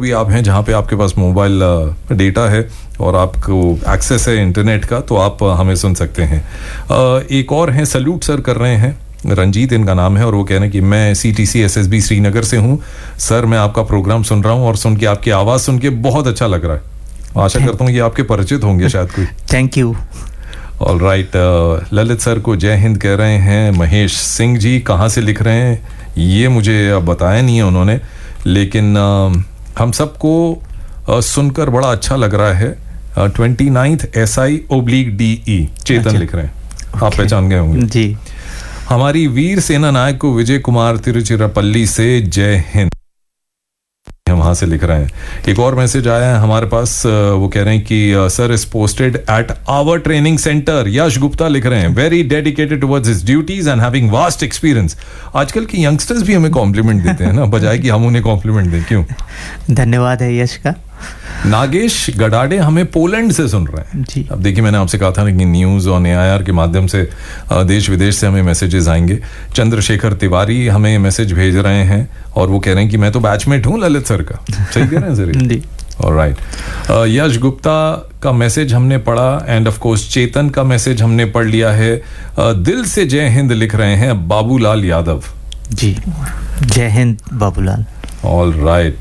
भी आप हैं जहाँ पे आपके पास मोबाइल डेटा है और आपको एक्सेस है इंटरनेट का, तो आप हमें सुन सकते हैं। एक और हैं, सल्यूट सर कर रहे हैं, रंजीत इनका नाम है, और वो कह रहे हैं कि मैं CTC SSB श्रीनगर से हूँ सर, मैं आपका प्रोग्राम सुन रहा हूँ और सुन के आपकी आवाज़ सुन के बहुत अच्छा लग रहा है। आशा करता हूँ ये आपके परिचित होंगे शायद कोई। Thank you. All right, Lalit sir को जय हिंद कह रहे हैं। महेश सिंह जी कहाँ से लिख रहे हैं ये मुझे बताया नहीं है उन्होंने, लेकिन हम सबको सुनकर बड़ा अच्छा लग रहा है। 29th SI/DE चेतन लिख रहे हैं, आप पहचान गए होंगे जी। हमारी वीर सेना नायक को विजय कुमार तिरुचिरापल्ली से जय हिंद, हम वहां से लिख रहे हैं। एक और मैसेज आया है हमारे पास, वो कह रहे हैं कि sir is posted at our training centre. यश गुप्ता लिख रहे हैं, very dedicated towards his duties and having vast experience. आजकल के यंगस्टर्स भी हमें कॉम्प्लीमेंट देते हैं ना, बजाय कि हम उन्हें कॉम्प्लीमेंट दें। क्यों? धन्यवाद है यश का। नागेश गडाडे हमें पोलैंड से सुन रहे हैं जी। अब देखिए, मैंने आपसे कहा था कि न्यूज और AIR के माध्यम से देश विदेश से हमें मैसेजेस आएंगे। चंद्रशेखर तिवारी हमें मैसेज भेज रहे हैं और वो कह रहे हैं कि मैं तो बैचमेट हूँ ललित सर का। सही कह रहे हैं सर? जी। ऑलराइट, यश गुप्ता का मैसेज हमने पढ़ा एंड ऑफ कोर्स चेतन का मैसेज हमने पढ़ लिया है। दिल से जय हिंद लिख रहे हैं बाबूलाल यादव जी। जय हिंद बाबूलाल। ऑलराइट,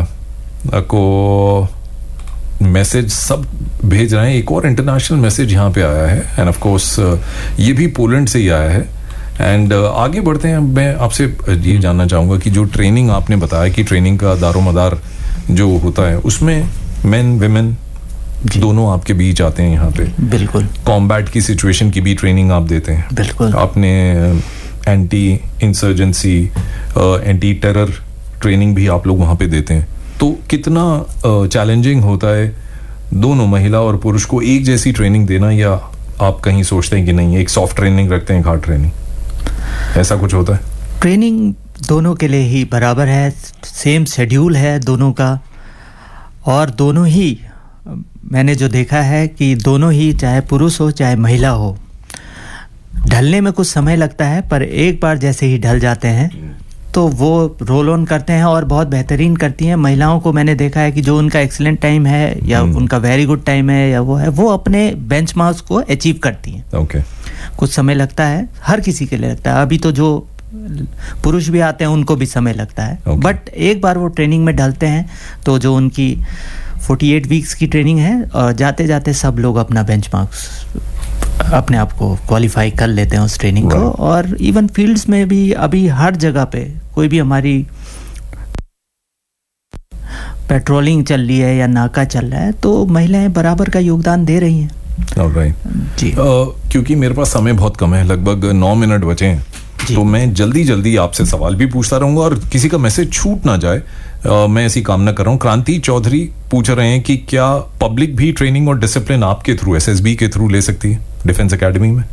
को मैसेज सब भेज रहे हैं। एक और इंटरनेशनल मैसेज यहाँ पे आया है एंड ऑफ कोर्स ये भी पोलैंड से ही आया है। एंड आगे बढ़ते हैं, मैं आपसे ये जानना चाहूँगा कि जो ट्रेनिंग आपने बताया कि ट्रेनिंग का दारोमदार जो होता है उसमें मेन विमेन दोनों आपके बीच आते हैं यहाँ पे। बिल्कुल। कॉम्बैट की सिचुएशन की भी ट्रेनिंग आप देते हैं। बिल्कुल। आपने anti insurgency, anti terror training भी आप लोग वहाँ पे देते हैं। तो कितना चैलेंजिंग होता है दोनों महिला और पुरुष को एक जैसी ट्रेनिंग देना, या आप कहीं सोचते हैं कि नहीं एक सॉफ्ट ट्रेनिंग रखते हैं, हार्ड ट्रेनिंग, ऐसा कुछ होता है? ट्रेनिंग दोनों के लिए ही बराबर है, सेम शेड्यूल है दोनों का, और दोनों ही मैंने जो देखा है कि दोनों ही, चाहे पुरुष हो चाहे महिला हो, ढलने में कुछ समय लगता है, पर एक बार जैसे ही ढल जाते हैं तो वो रोल ऑन करते हैं और बहुत बेहतरीन करती हैं। महिलाओं को मैंने देखा है कि जो उनका एक्सीलेंट टाइम है या उनका वेरी गुड टाइम है या वो है, वो अपने बेंचमार्क्स को अचीव करती हैं। ओके। कुछ समय लगता है, हर किसी के लिए लगता है। अभी तो जो पुरुष भी आते हैं उनको भी समय लगता है, बट एक बार वो ट्रेनिंग में ढलते हैं तो जो उनकी 48 वीक्स की ट्रेनिंग है, और जाते जाते सब लोग अपना बेंचमार्क्स अपने आप को क्वालिफाई कर लेते हैं उस ट्रेनिंग को। और इवन फील्ड्स में भी अभी हर जगह पे कोई भी हमारी पेट्रोलिंग चल रही है या नाका चल रहा है तो महिलाएं बराबर का योगदान दे रही हैं। ऑलराइट जी। क्योंकि मेरे पास समय बहुत कम है, लगभग 9 मिनट बचे हैं, तो मैं जल्दी आपसे सवाल भी पूछता रहूंगा और किसी का मैसेज छूट ना जाए, मैं ऐसी कामना कर रहा हूँ। क्रांति चौधरी पूछ रहे हैं कि क्या पब्लिक भी ट्रेनिंग और डिसिप्लिन आपके थ्रू, SSB के थ्रू ले सकती है डिफेंस एकेडमी में?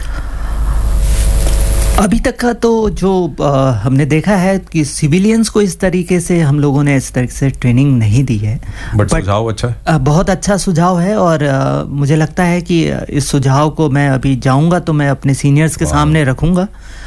अभी तक का तो जो हमने देखा है कि सिविलियंस को इस तरीके से हम लोगों ने इस तरीके से ट्रेनिंग नहीं दी है। बट सुझाव अच्छा है, बहुत अच्छा सुझाव है, और मुझे लगता है कि इस सुझाव को मैं अभी जाऊंगा तो मैं अपने सीनियर्स के सामने रखूंगा,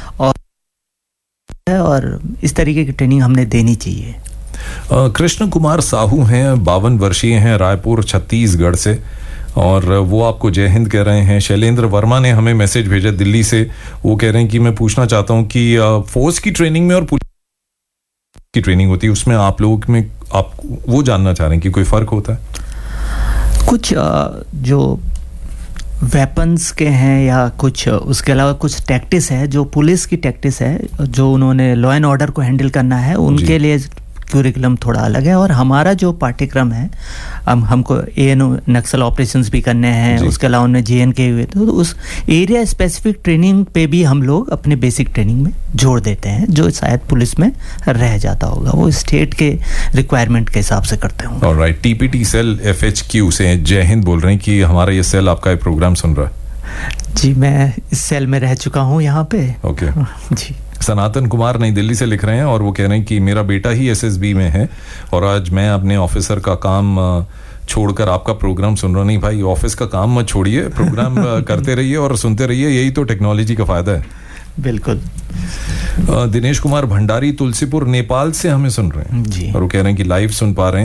और इस तरीके की ट्रेनिंग हमने देनी चाहिए। कृष्ण कुमार साहू हैं, 52 वर्षीय हैं, रायपुर छत्तीसगढ़ से, और वो आपको जय हिंद कह रहे हैं। शैलेंद्र वर्मा ने हमें मैसेज भेजा दिल्ली से, वो कह रहे हैं कि मैं पूछना चाहता हूं कि फोर्स की ट्रेनिंग में और पुलिस की ट्रेनिंग होती है, उसमें आप लोगों में आप वो जानना चाह रहे हैं कि कोई फर्क होता है? कुछ जो वेपन्स के हैं या कुछ उसके अलावा कुछ टैक्टिस है, जो पुलिस की टैक्टिस है, जो उन्होंने लॉ एंड ऑर्डर को हैंडल करना है, उनके लिए क्यूरिकुलम थोड़ा अलग है। और हमारा जो पाठ्यक्रम है, हमको ANO नक्सल ऑपरेशंस भी करने हैं, उसके अलावा उनमें JNK हुए, तो उस एरिया स्पेसिफिक ट्रेनिंग पे भी हम लोग अपने बेसिक ट्रेनिंग में जोड़ देते हैं, जो शायद पुलिस में रह जाता होगा, वो स्टेट के रिक्वायरमेंट के हिसाब से करते होंगे। ऑलराइट, TPT सेल FHQ से जय हिंद बोल रहे हैं कि हमारा ये सेल आपका ये प्रोग्राम सुन रहा है। जी, मैं इस सेल में रह चुका हूँ यहाँ पे। ओके जी। सनातन कुमार नई दिल्ली से लिख रहे हैं और वो कह रहे हैं कि मेरा बेटा ही SSB में है और आज मैं अपने ऑफिसर का काम छोड़कर आपका प्रोग्राम सुन रहा हूं। नहीं भाई, ऑफिस का काम मत छोड़िए, प्रोग्राम करते रहिए और सुनते रहिए, यही तो टेक्नोलॉजी का फायदा है। बिल्कुल। दिनेश कुमार भंडारी तुलसीपुर नेपाल से हमें सुन रहे हैं जी। और वो कह रहे हैं कि लाइव सुन पा रहे हैं।